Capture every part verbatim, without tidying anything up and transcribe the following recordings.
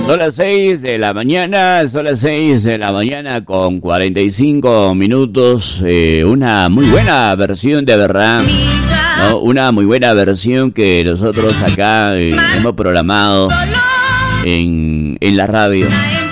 Son las seis de la mañana, son las seis de la mañana con cuarenta y cinco minutos. Eh, una muy buena versión, de verdad, ¿no? Una muy buena versión que nosotros acá eh, hemos programado en, en la radio.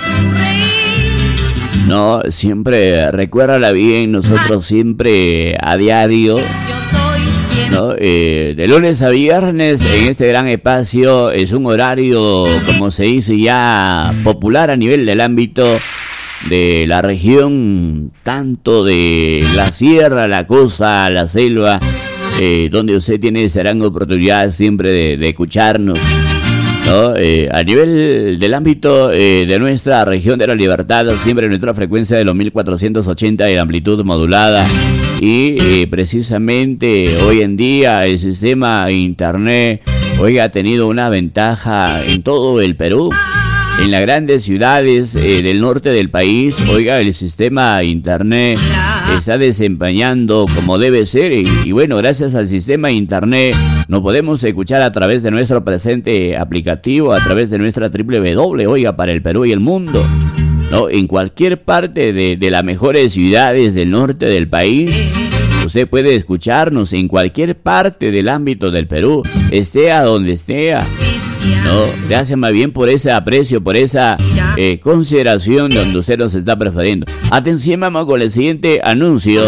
No, siempre, recuérdala bien, nosotros siempre a diario, ¿no? Eh, de lunes a viernes en este gran espacio es un horario, como se dice, ya popular a nivel del ámbito de la región, tanto de la sierra, la costa, la selva, eh, donde usted tiene esa gran oportunidad siempre de, de escucharnos, ¿no? Eh, a nivel del ámbito eh, de nuestra región de la Libertad, siempre nuestra frecuencia de los mil cuatrocientos ochenta de amplitud modulada. Y eh, precisamente hoy en día el sistema internet hoy ha tenido una ventaja en todo el Perú, en las grandes ciudades eh, del norte del país. Oiga, el sistema internet está desempeñando como debe ser y, y bueno, gracias al sistema internet nos podemos escuchar a través de nuestro presente aplicativo, a través de nuestra doble u doble u doble u, oiga, para el Perú y el mundo, ¿no? En cualquier parte de, de las mejores ciudades del norte del país, usted puede escucharnos en cualquier parte del ámbito del Perú, esté a donde esté, ¿no? Gracias más bien por ese aprecio, por esa eh, consideración donde usted nos está prefiriendo. Atención, vamos con el siguiente anuncio.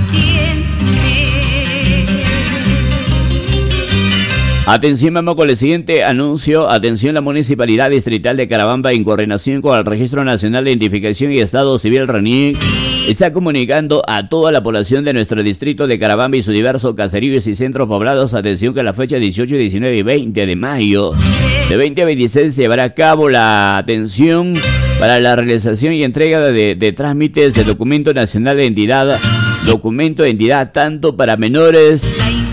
Atención, vamos con el siguiente anuncio. Atención, la Municipalidad Distrital de Carabamba, en coordinación con el Registro Nacional de Identificación y Estado Civil RENIEC, está comunicando a toda la población de nuestro distrito de Carabamba y sus diversos caseríos y centros poblados. Atención, que la fecha dieciocho, diecinueve y veinte de mayo de veinte a veintiséis se llevará a cabo la atención para la realización y entrega de, de trámites de documento nacional de identidad, documento de identidad tanto para menores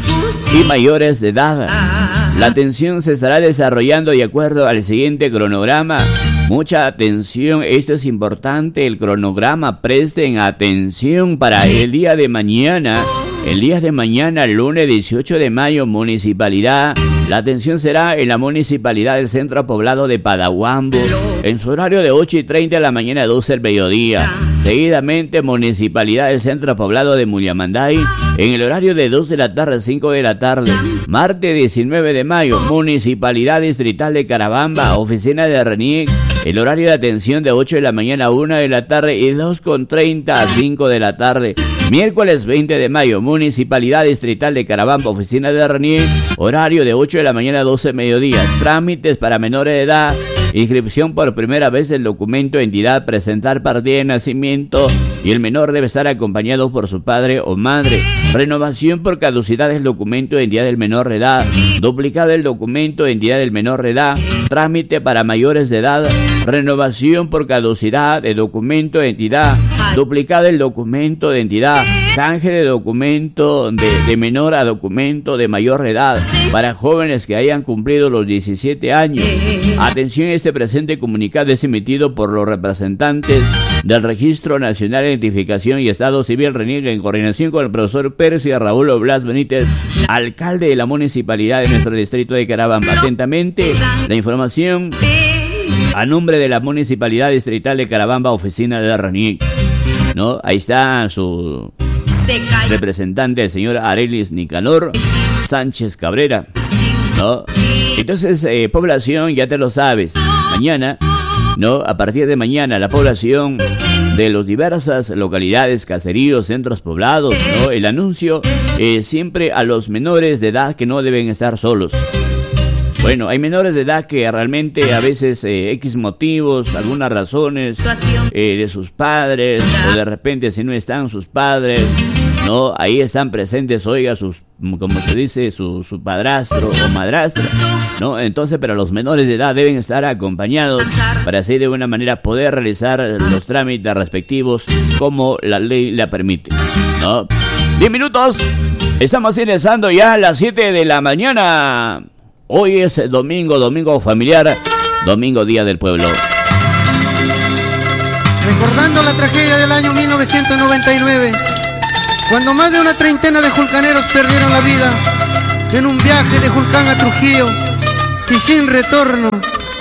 y mayores de edad. La atención se estará desarrollando de acuerdo al siguiente cronograma. Mucha atención, esto es importante, el cronograma, presten atención para el día de mañana. El día de mañana, lunes dieciocho de mayo, municipalidad. La atención será en la municipalidad del centro poblado de Padahuambo, en su horario de ocho y treinta de la mañana a doce del mediodía. Seguidamente, municipalidad del centro poblado de Mullamanday, en el horario de dos de la tarde a cinco de la tarde. Martes diecinueve de mayo, municipalidad distrital de Carabamba, oficina de RENIEC, el horario de atención de ocho de la mañana a una de la tarde y dos con treinta a cinco de la tarde. Miércoles veinte de mayo, municipalidad distrital de Carabamba, oficina de RENIEC, horario de ocho de la mañana a doce de mediodía. Trámites para menores de edad, inscripción por primera vez del documento de identidad, presentar partida de nacimiento y el menor debe estar acompañado por su padre o madre. Renovación por caducidad del documento de identidad del menor de edad, duplicado del documento de identidad del menor de edad, trámite para mayores de edad, renovación por caducidad de documento de identidad, duplicado del documento de identidad, canje de documento de, de menor a documento de mayor edad para jóvenes que hayan cumplido los diecisiete años. Atención, este presente comunicado es emitido por los representantes del Registro Nacional de Identificación y Estado Civil RENIEC en coordinación con el profesor Pérez y Raúl Blas Benítez, alcalde de la municipalidad de nuestro distrito de Carabamba. Atentamente, la información a nombre de la Municipalidad Distrital de Carabamba, oficina de RENIEC, ¿no? Ahí está su representante, el señor Arelis Nicanor Sánchez Cabrera, ¿no? Entonces, eh, población, ya te lo sabes, mañana, ¿no? A partir de mañana, la población de las diversas localidades, caseríos, centros poblados, ¿no? El anuncio eh, siempre a los menores de edad que no deben estar solos. Bueno, hay menores de edad que realmente a veces eh, X motivos, algunas razones eh, de sus padres, o de repente si no están sus padres, ¿no? Ahí están presentes, oiga, sus, como se dice, su, su padrastro o madrastra, ¿no? Entonces, pero los menores de edad deben estar acompañados para así de una manera poder realizar los trámites respectivos como la ley la permite, ¿no? diez minutos, estamos ingresando ya a las siete de la mañana. Hoy es domingo, domingo familiar, domingo Día del Pueblo. Recordando la tragedia del año mil novecientos noventa y nueve, cuando más de una treintena de julcaneros perdieron la vida en un viaje de Julcán a Trujillo y sin retorno.